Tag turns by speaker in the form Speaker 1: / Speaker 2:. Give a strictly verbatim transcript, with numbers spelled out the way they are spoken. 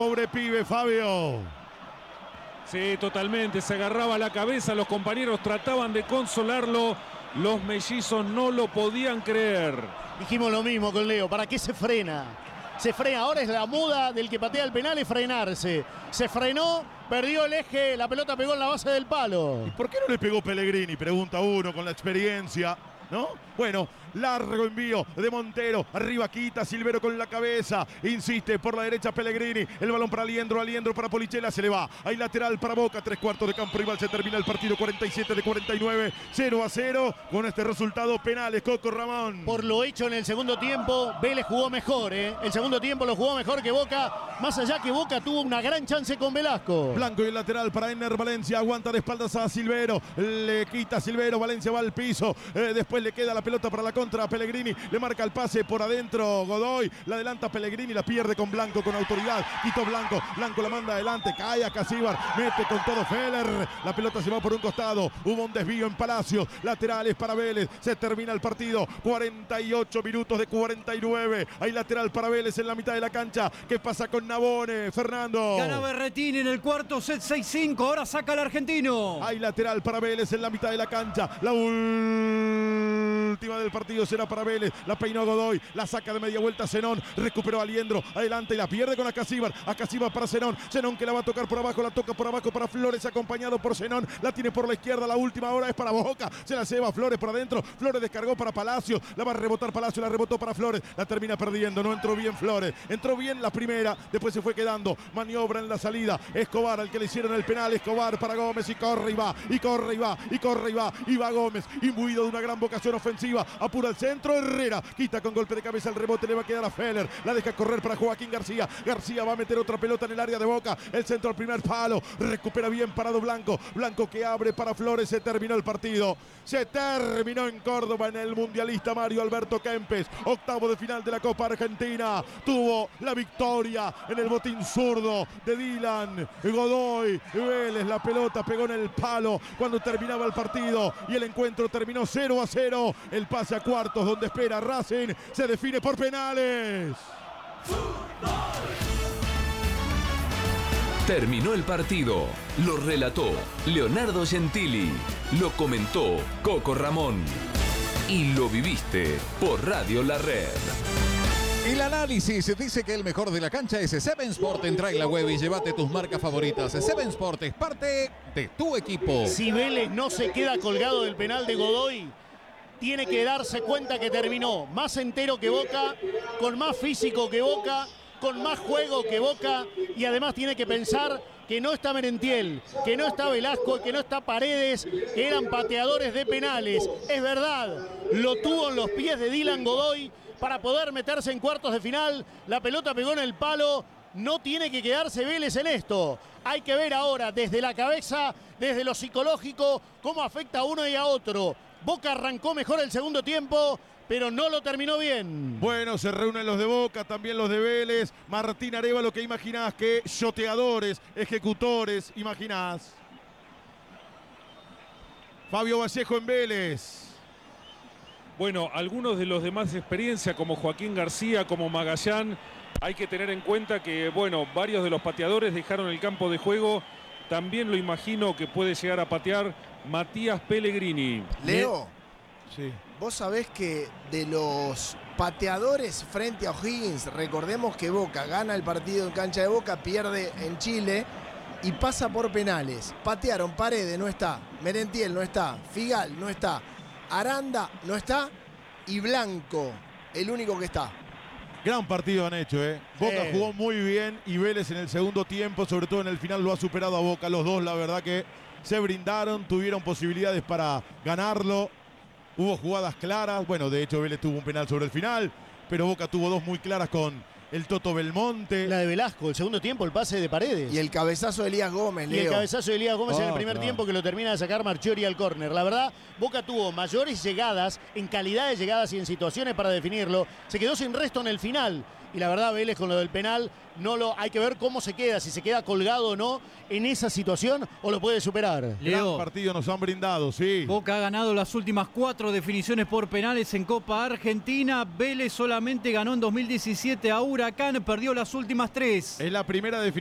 Speaker 1: Pobre pibe, Fabio.
Speaker 2: Sí, totalmente. Se agarraba la cabeza. Los compañeros trataban de consolarlo. Los mellizos no lo podían creer.
Speaker 3: Dijimos lo mismo con Leo. ¿Para qué se frena? Se frena. Ahora es la moda del que patea el penal, es frenarse. Se frenó, perdió el eje, la pelota pegó en la base del palo.
Speaker 1: ¿Y por qué no le pegó Pellegrini? Pregunta uno con la experiencia, ¿no? Bueno, largo envío de Montero. Arriba quita Silvero con la cabeza. Insiste por la derecha Pellegrini. El balón para Aliendro. Aliendro para Polichela. Se le va. Hay lateral para Boca. Tres cuartos de campo rival. Se termina el partido. cuarenta y siete de cuarenta y nueve. cero a cero. Con este resultado, penales. Coco Ramón.
Speaker 3: Por lo hecho en el segundo tiempo, Vélez jugó mejor, ¿eh? El segundo tiempo lo jugó mejor que Boca. Más allá que Boca tuvo una gran chance con Velasco.
Speaker 1: Blanco y el lateral para Ener Valencia. Aguanta de espaldas a Silvero. Le quita Silvero. Valencia va al piso. Eh, después le queda la pelota para la contra Pellegrini, le marca el pase por adentro Godoy, la adelanta Pellegrini, la pierde con Blanco con autoridad, quitó Blanco, Blanco la manda adelante, cae a Casíbar, mete con todo Feller, la pelota se va por un costado, hubo un desvío en Palacio, laterales para Vélez, se termina el partido, cuarenta y ocho minutos de cuarenta y nueve, hay lateral para Vélez en la mitad de la cancha, ¿qué pasa con Nabone, Fernando?
Speaker 4: Gana Berretini en el cuarto set seis cinco, ahora saca el argentino.
Speaker 1: Hay lateral para Vélez en la mitad de la cancha, la última del partido será para Vélez, la peinó Godoy, la saca de media vuelta Zenón, recuperó a Aliendro, adelante y la pierde con Acasíbar, Acasíbar para Zenón, Zenón que la va a tocar por abajo, la toca por abajo para Flores, acompañado por Zenón, la tiene por la izquierda, la última hora es para Boca, se la lleva Flores por adentro, Flores descargó para Palacio, la va a rebotar Palacio, la rebotó para Flores, la termina perdiendo, no entró bien Flores, entró bien la primera, después se fue quedando, maniobra en la salida, Escobar al que le hicieron el penal, Escobar para Gómez y corre y va, y corre y va, y corre y va, y va Gómez, imbuido de una gran vocación ofensiva, apura el centro, Herrera, quita con golpe de cabeza el rebote, le va a quedar a Feller, la deja correr para Joaquín García, García va a meter otra pelota en el área de Boca, el centro al primer palo, recupera bien parado Blanco, Blanco que abre para Flores, se terminó el partido, se terminó en Córdoba en el mundialista Mario Alberto Kempes, octavo de final de la Copa Argentina, tuvo la victoria en el botín zurdo de Dylan Godoy, Vélez, la pelota pegó en el palo cuando terminaba el partido y el encuentro terminó cero a cero, el pase a cuartos donde espera Racing se define por penales.
Speaker 5: Terminó el partido, lo relató Leonardo Gentili, lo comentó Coco Ramón y lo viviste por Radio La Red.
Speaker 6: El análisis dice que el mejor de la cancha es Seven Sport. Entra en la web y llévate tus marcas favoritas. Seven Sport es parte de tu equipo.
Speaker 3: Si Vélez no se queda colgado del penal de Godoy, tiene que darse cuenta que terminó más entero que Boca, con más físico que Boca, con más juego que Boca, y además tiene que pensar que no está Merentiel, que no está Velasco, que no está Paredes, que eran pateadores de penales. Es verdad, lo tuvo en los pies de Dylan Godoy para poder meterse en cuartos de final. La pelota pegó en el palo. No tiene que quedarse Vélez en esto. Hay que ver ahora desde la cabeza, desde lo psicológico, cómo afecta a uno y a otro. Boca arrancó mejor el segundo tiempo, pero no lo terminó bien.
Speaker 1: Bueno, se reúnen los de Boca, también los de Vélez. Martín Arévalo, ¿qué imaginás? ¿Qué shoteadores, ejecutores imaginás? Fabio Vallejo en Vélez.
Speaker 2: Bueno, algunos de los de más experiencia, como Joaquín García, como Magallán, hay que tener en cuenta que, bueno, varios de los pateadores dejaron el campo de juego. También lo imagino que puede llegar a patear Matías Pellegrini.
Speaker 7: Leo,
Speaker 1: sí.
Speaker 7: Vos sabés que de los pateadores frente a O'Higgins, recordemos que Boca gana el partido en cancha de Boca, pierde en Chile y pasa por penales. Patearon Paredes, no está. Merentiel no está. Figal no está. Aranda no está. Y Blanco, el único que está.
Speaker 1: Gran partido han hecho, ¿eh? Boca
Speaker 3: Sí.
Speaker 1: jugó muy bien y Vélez en el segundo tiempo, sobre todo en el final, lo ha superado a Boca. Los dos, la verdad que se brindaron, tuvieron posibilidades para ganarlo. Hubo jugadas claras. Bueno, de hecho, Vélez tuvo un penal sobre el final, pero Boca tuvo dos muy claras con el Toto Belmonte.
Speaker 3: La de Velasco, el segundo tiempo, el pase de Paredes.
Speaker 7: Y el cabezazo de Elías Gómez,
Speaker 3: Y el
Speaker 7: Leo.
Speaker 3: cabezazo de Elías Gómez
Speaker 1: Oh,
Speaker 3: en el primer
Speaker 1: claro.
Speaker 3: tiempo, que lo termina de sacar Marchiori al córner. La verdad, Boca tuvo mayores llegadas, en calidad de llegadas y en situaciones para definirlo. Se quedó sin resto en el final. y la verdad Vélez con lo del penal no lo hay que ver cómo se queda, si se queda colgado o no en esa situación o lo puede superar.
Speaker 4: Leo,
Speaker 1: Gran partido nos han brindado, sí.
Speaker 4: Boca ha ganado las últimas cuatro definiciones por penales en Copa Argentina. Vélez solamente ganó en dos mil diecisiete a Huracán, perdió las últimas tres.
Speaker 1: Es la primera definición.